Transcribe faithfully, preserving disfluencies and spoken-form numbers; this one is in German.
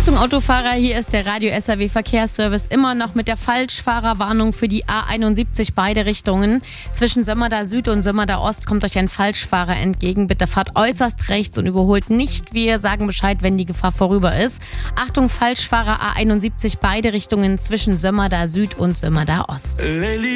Achtung Autofahrer, hier ist der Radio S R W Verkehrsservice immer noch mit der Falschfahrerwarnung für die A einundsiebzig beide Richtungen. Zwischen Sömmerda Süd und Sömmerda Ost kommt euch ein Falschfahrer entgegen. Bitte fahrt äußerst rechts und überholt nicht. Wir sagen Bescheid, wenn die Gefahr vorüber ist. Achtung Falschfahrer A einundsiebzig beide Richtungen zwischen Sömmerda Süd und Sömmerda Ost.